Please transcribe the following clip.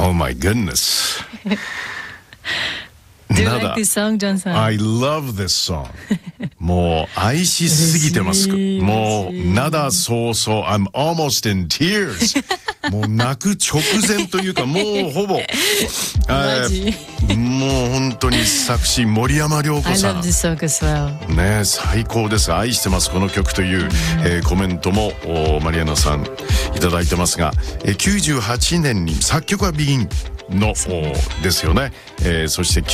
Oh my goodness. Do you like this song, Johnさん? I love this song. もう愛しすぎてます。もう灘そうそう I'm almost in tears. もう泣く直前というかもうほぼもう本当に作詞森山良子さん I love this song as well. ね、最高です。愛してますこの曲という、コメントもマリアナさんいただいてますが、98年に作曲はビギンのですよね、そして